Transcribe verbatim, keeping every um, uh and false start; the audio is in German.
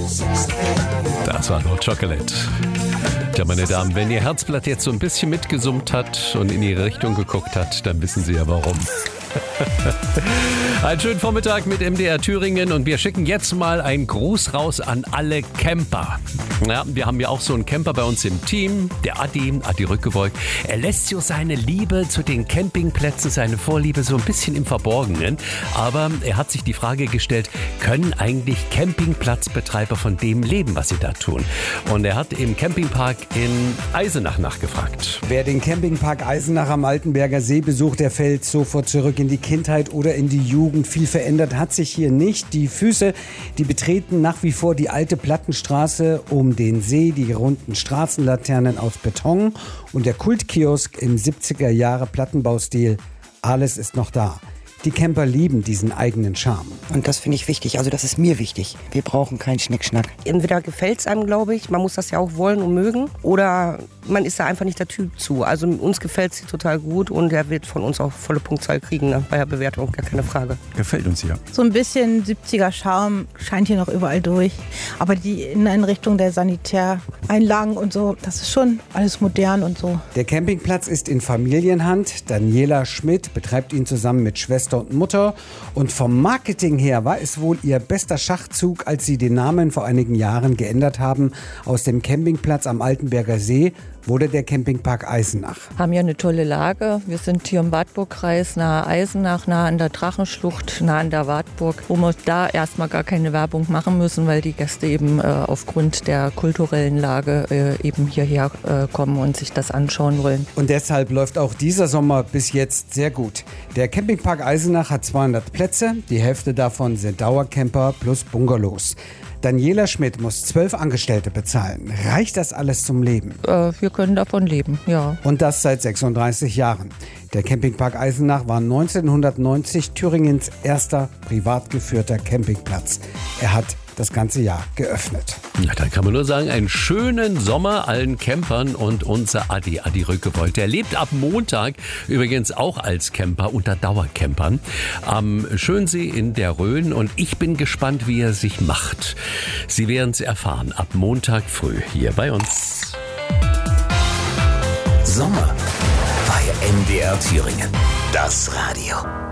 Das war No Chocolate. Tja, meine Damen, wenn Ihr Herzblatt jetzt so ein bisschen mitgesummt hat und in Ihre Richtung geguckt hat, dann wissen Sie ja warum. Einen schönen Vormittag mit M D R Thüringen und wir schicken jetzt mal einen Gruß raus an alle Camper. Ja, wir haben ja auch so einen Camper bei uns im Team, der Adi, Adi Rückgebeugt. Er lässt so seine Liebe zu den Campingplätzen, seine Vorliebe so ein bisschen im Verborgenen. Aber er hat sich die Frage gestellt, können eigentlich Campingplatzbetreiber von dem leben, was sie da tun? Und er hat im Campingpark in Eisenach nachgefragt. Wer den Campingpark Eisenach am Altenberger See besucht, der fällt sofort zurück in die Kindheit oder in die Jugend. Viel verändert hat sich hier nicht. Die Füße, die betreten nach wie vor die alte Plattenstraße um den See, die runden Straßenlaternen aus Beton und der Kultkiosk im siebziger Jahre Plattenbaustil. Alles ist noch da. Die Camper lieben diesen eigenen Charme. Und das finde ich wichtig, also das ist mir wichtig. Wir brauchen keinen Schnickschnack. Entweder gefällt es einem, glaube ich, man muss das ja auch wollen und mögen, oder man ist da einfach nicht der Typ zu. Also uns gefällt sie total gut und er wird von uns auch volle Punktzahl kriegen, ne? Bei der Bewertung, gar keine Frage. Gefällt uns hier. So ein bisschen siebziger Charme scheint hier noch überall durch. Aber die Inneneinrichtung der Sanitäreinlagen und so, das ist schon alles modern und so. Der Campingplatz ist in Familienhand. Daniela Schmidt betreibt ihn zusammen mit Schwester und Mutter. Und vom Marketing her war es wohl ihr bester Schachzug, als sie den Namen vor einigen Jahren geändert haben. Aus dem Campingplatz am Altenberger See wurde der Campingpark Eisenach. Wir haben ja eine tolle Lage. Wir sind hier im Wartburgkreis, nahe Eisenach, nahe an der Drachenschlucht, nahe an der Wartburg, wo wir da erstmal gar keine Werbung machen müssen, weil die Gäste eben äh, aufgrund der kulturellen Lage äh, eben hierher äh, kommen und sich das anschauen wollen. Und deshalb läuft auch dieser Sommer bis jetzt sehr gut. Der Campingpark Eisenach hat zweihundert Plätze, die Hälfte davon sind Dauercamper plus Bungalows. Daniela Schmidt muss zwölf Angestellte bezahlen. Reicht das alles zum Leben? Äh, wir können davon leben, ja. Und das seit sechsunddreißig Jahren. Der Campingpark Eisenach war neunzehnhundertneunzig Thüringens erster privat geführter Campingplatz. Er hat das ganze Jahr geöffnet. Ja, da kann man nur sagen, einen schönen Sommer allen Campern und unser Adi, Adi Rückgebeugt. Der lebt ab Montag übrigens auch als Camper unter Dauercampern am Schönsee in der Rhön und ich bin gespannt, wie er sich macht. Sie werden es erfahren ab Montag früh hier bei uns. Sommer bei M D R Thüringen. Das Radio.